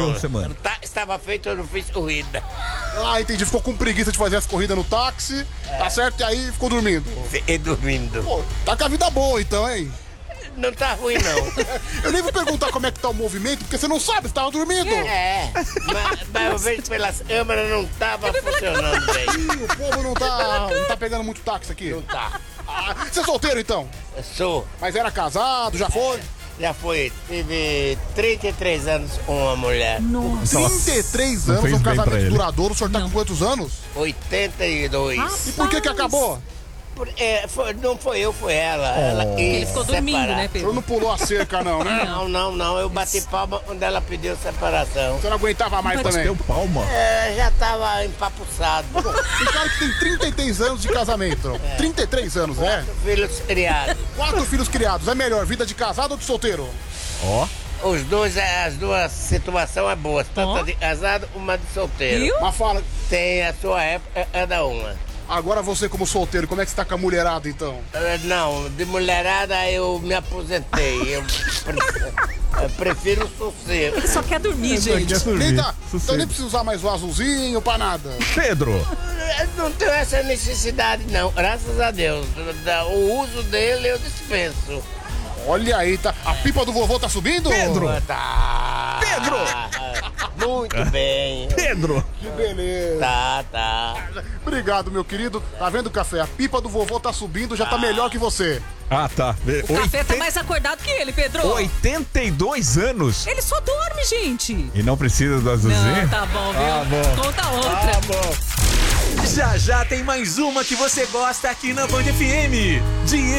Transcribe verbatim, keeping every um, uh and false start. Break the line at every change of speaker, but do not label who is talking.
final de semana?
Tá, estava feito, eu não fiz corrida.
Ah, entendi. Ficou com preguiça de fazer as corridas no táxi, é. Tá certo? E aí ficou dormindo.
Fiquei dormindo.
Pô, tá com a vida boa então, hein?
Não tá ruim, não.
Eu nem vou perguntar como é que tá o movimento, porque você não sabe, você tava dormindo.
É, mas, mas eu vejo pelas câmeras, não tava funcionando bem.
Ih, o povo não tá, não tá pegando muito táxi aqui.
Não tá.
Ah, você é solteiro então?
Eu sou.
Mas era casado, já foi?
Já foi. Tive trinta e três anos com uma mulher.
Nossa. trinta e três anos, um casamento duradouro. O senhor tá não. com quantos anos?
oitenta e dois.
Ah, e por que que acabou?
Por, é, foi, não foi eu, foi ela.
Oh.
Ela quis
Ele ficou
separar.
dormindo, né, Pedro?
O senhor não pulou a cerca não, né?
Não, não, não. Eu bati palma quando ela pediu separação.
Você não aguentava mais também?
Deu palma?
É, já tava empapuçado.
Bom, um cara que tem trinta e três anos de casamento. É. trinta e três anos, é?
Quatro filhos criados.
Quatro filhos criados. É melhor vida de casado ou de solteiro?
Ó. Oh.
Os dois, as duas situações é boas. Tanto oh. de casado, uma de solteiro.
Viu?
Mas fala...
Tem a sua época, cada uma.
Agora você como solteiro, como é que você tá com a mulherada então?
Uh, não, de mulherada eu me aposentei. Eu, eu prefiro o sossego.
Ele só quer dormir,
Eu
gente.
Quer dormir.
Nem tá, então nem precisa usar mais o azulzinho pra nada.
Pedro!
Eu não tenho essa necessidade não, graças a Deus. O uso dele eu dispenso.
Olha aí, tá. A pipa do vovô tá subindo?
Pedro!
Tá.
Pedro!
Muito bem.
Pedro!
Que beleza.
Tá, tá.
Obrigado, meu querido. Tá vendo, Café? A pipa do vovô tá subindo, já tá melhor que você.
Ah, tá.
O Café tá mais acordado que ele, Pedro.
oitenta e dois anos.
Ele só dorme, gente.
E não precisa do azulzinho?
Não, tá bom, viu?
Ah, bom.
Conta outra.
Ah, bom.
Já já tem mais uma que você gosta aqui na Band F M. Dinheiro